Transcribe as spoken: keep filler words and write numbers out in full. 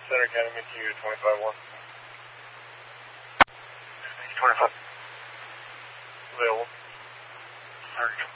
Center Academy to you, twenty-five one. twenty-five. Available. Surge.